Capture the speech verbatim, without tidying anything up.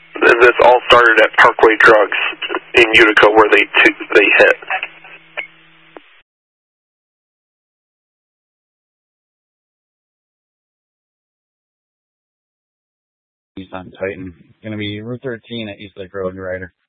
And this all started at Parkway Drugs in Utica, where they t they hit. He's on Titan. Going to be Route thirteen at East Lake Road, Ryder.